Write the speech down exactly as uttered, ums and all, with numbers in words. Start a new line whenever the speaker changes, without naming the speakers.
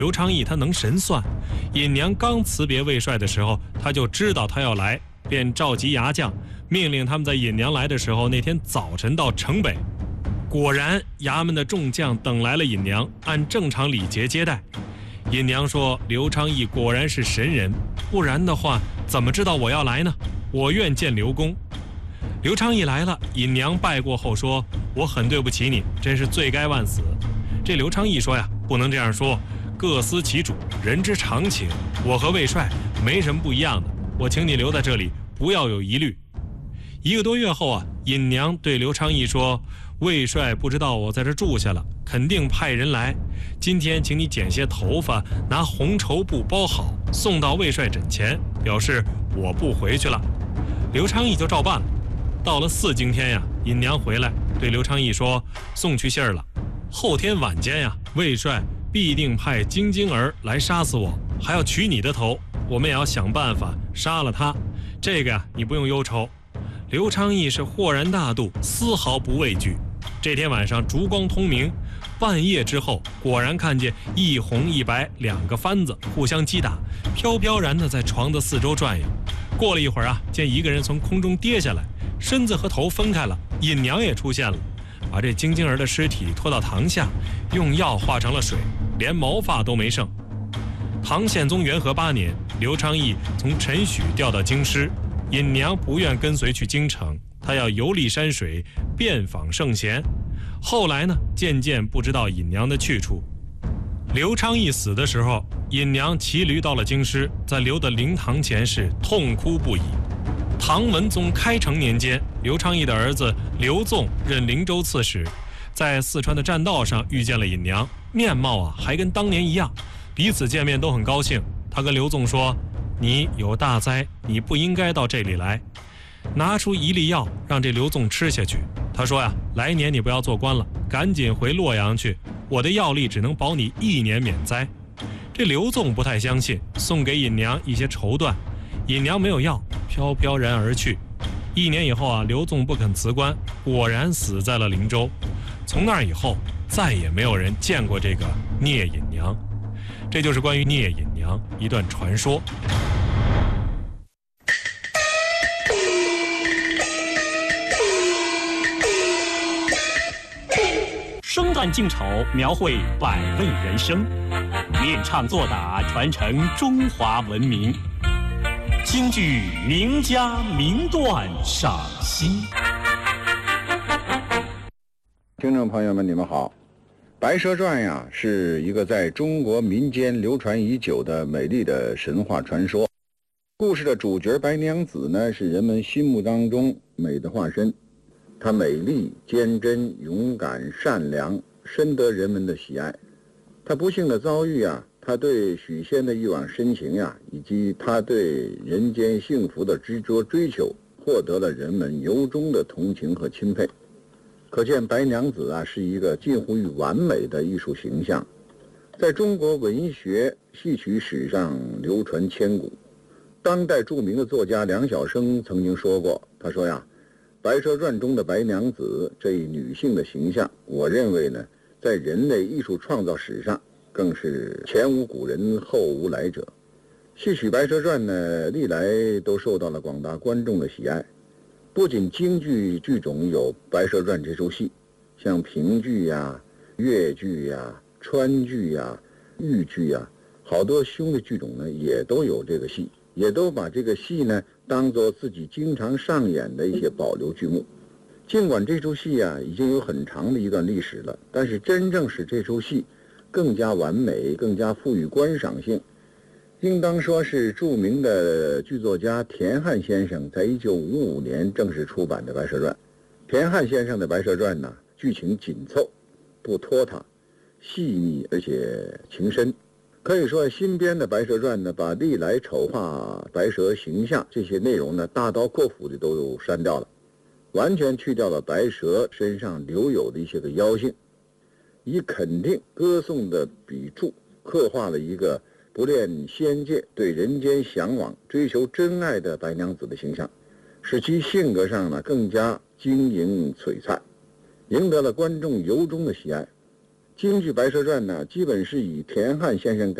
刘昌义他能神算，尹娘刚辞别魏帅的时候，他就知道他要来，便召集牙将，命令他们在尹娘来的时候那天早晨到城北。果然，衙门的众将等来了尹娘，按正常礼节接待。尹娘说：“刘昌义果然是神人，不然的话，怎么知道我要来呢？我愿见刘公。”刘昌义来了，尹娘拜过后说：“我很对不起你，真是罪该万死。”这刘昌义说呀：“不能这样说。各司其主，人之常情。我和魏帅没什么不一样的，我请你留在这里，不要有疑虑。”一个多月后啊，尹娘对刘昌义说：“魏帅不知道我在这住下了，肯定派人来。今天请你剪些头发，拿红绸布包好，送到魏帅枕前，表示我不回去了。”刘昌义就照办了。到了四更天呀，尹娘回来对刘昌义说：“送去信儿了。后天晚间呀，魏帅必定派京京儿来杀死我，还要取你的头，我们也要想办法杀了他。这个呀，你不用忧愁。”刘昌义是豁然大度，丝毫不畏惧。这天晚上烛光通明，半夜之后，果然看见一红一白两个番子互相击打，飘飘然的在床的四周转悠。过了一会儿啊，见一个人从空中跌下来，身子和头分开了，尹娘也出现了，把这京京儿的尸体拖到堂下，用药化成了水，连毛发都没剩。唐宪宗元和八年，刘昌义从陈许调到京师，尹娘不愿跟随去京城，她要游历山水，遍访圣贤。后来呢，渐渐不知道尹娘的去处。刘昌义死的时候，尹娘骑驴到了京师，在刘的灵堂前是痛哭不已。唐文宗开成年间，刘昌义的儿子刘纵任灵州刺史，在四川的栈道上遇见了尹娘，面貌啊还跟当年一样，彼此见面都很高兴。他跟刘纵说：“你有大灾，你不应该到这里来。”拿出一粒药让这刘纵吃下去。他说呀：“来年你不要做官了，赶紧回洛阳去，我的药力只能保你一年免灾。”这刘纵不太相信，送给尹娘一些绸缎，尹娘没有要，飘飘然而去。一年以后啊，刘纵不肯辞官，果然死在了灵州。从那以后，再也没有人见过这个聂隐娘。这就是关于聂隐娘一段传说。
生旦净丑，描绘百味人生，念唱作打，传承中华文明。京剧名家名段赏析。
听众朋友们，你们好。《白蛇传》呀，是一个在中国民间流传已久的美丽的神话传说。故事的主角白娘子呢，是人们心目当中美的化身。她美丽、坚贞、勇敢、善良，深得人们的喜爱。她不幸的遭遇啊，她对许仙的一往深情呀，以及她对人间幸福的执着追求，获得了人们由衷的同情和钦佩。可见白娘子啊，是一个近乎于完美的艺术形象，在中国文学戏曲史上流传千古。当代著名的作家梁晓声曾经说过，他说呀，《白蛇传》中的白娘子这一女性的形象，我认为呢，在人类艺术创造史上更是前无古人后无来者。戏曲《白蛇传》呢，历来都受到了广大观众的喜爱。不仅京剧剧种有《白蛇传》这出戏，像评剧呀、越剧呀、川剧呀、豫剧呀，好多兄弟剧种呢也都有这个戏，也都把这个戏呢当作自己经常上演的一些保留剧目。尽管这出戏啊已经有很长的一段历史了，但是真正使这出戏更加完美、更加富于观赏性，应当说是著名的剧作家田汉先生在一九五五年正式出版的《白蛇传》。田汉先生的《白蛇传》呢，剧情紧凑，不拖沓，细腻而且情深。可以说新编的《白蛇传》呢，把历来丑化白蛇形象这些内容呢，大刀阔斧的都删掉了，完全去掉了白蛇身上留有的一些个妖性，以肯定歌颂的笔触刻画了一个不恋仙界、对人间向往、追求真爱的白娘子的形象，使其性格上呢更加晶莹璀璨，赢得了观众由衷的喜爱。 京剧《白蛇传》呢，基本是以田汉先生改